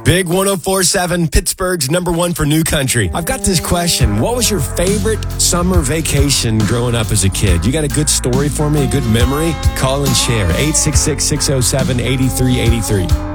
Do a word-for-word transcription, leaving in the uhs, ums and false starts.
Big one oh four point seven, Pittsburgh's number one for new country. I've got this question. What was your favorite summer vacation growing up as a kid? You got a good story for me, a good memory? Call and share. eight six six, six oh seven, eight three eight three.